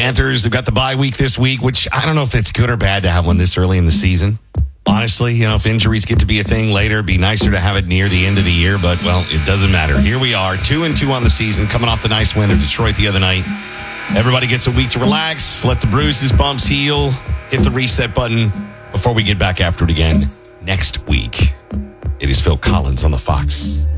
Panthers have got the bye week this week, which I don't know if it's good or bad to have one this early in the season. Honestly, if injuries get to be a thing later, it'd be nicer to have it near the end of the year, but, well, it doesn't matter. Here we are, 2-2 on the season, coming off the nice win of Detroit the other night. Everybody gets a week to relax, let the bruises, bumps heal, hit the reset button before we get back after it again next week. It is Phil Collins on the Fox